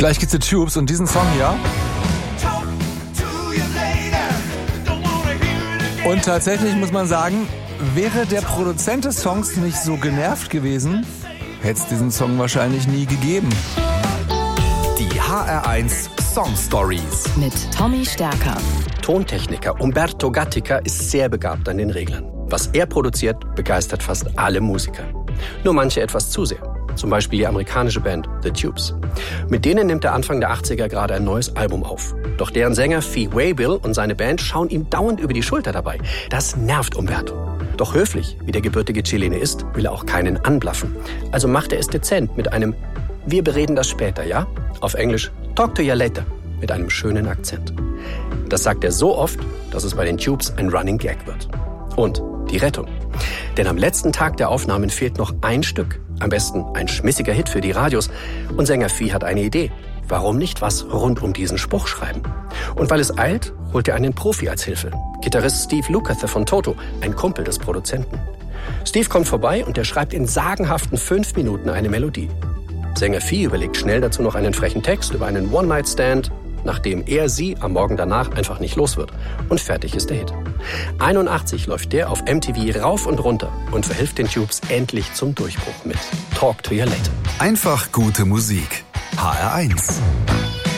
Gleich geht's zu Tubes und diesen Song hier. Und tatsächlich muss man sagen, wäre der Produzent des Songs nicht so genervt gewesen, hätte es diesen Song wahrscheinlich nie gegeben. Die HR1 Song Stories mit Tommy Stärker. Tontechniker Umberto Gatica ist sehr begabt an den Reglern. Was er produziert, begeistert fast alle Musiker. Nur manche etwas zu sehr. Zum Beispiel die amerikanische Band The Tubes. Mit denen nimmt er Anfang der 80er gerade ein neues Album auf. Doch deren Sänger Fee Waybill und seine Band schauen ihm dauernd über die Schulter dabei. Das nervt Umberto. Doch höflich, wie der gebürtige Chilene ist, will er auch keinen anblaffen. Also macht er es dezent mit einem "Wir bereden das später, ja?" Auf Englisch "Talk to you later" mit einem schönen Akzent. Das sagt er so oft, dass es bei den Tubes ein Running Gag wird. Und die Rettung. Denn am letzten Tag der Aufnahmen fehlt noch ein Stück. Am besten ein schmissiger Hit für die Radios. Und Sänger Fee hat eine Idee. Warum nicht was rund um diesen Spruch schreiben? Und weil es eilt, holt er einen Profi als Hilfe. Gitarrist Steve Lukather von Toto, ein Kumpel des Produzenten. Steve kommt vorbei und er schreibt in sagenhaften 5 Minuten eine Melodie. Sänger Fee überlegt schnell dazu noch einen frechen Text über einen One-Night-Stand, nachdem er sie am Morgen danach einfach nicht los wird. Und fertig ist der Hit. 81 läuft der auf MTV rauf und runter und verhilft den Tubes endlich zum Durchbruch mit Talk to You Later. Einfach gute Musik. HR1.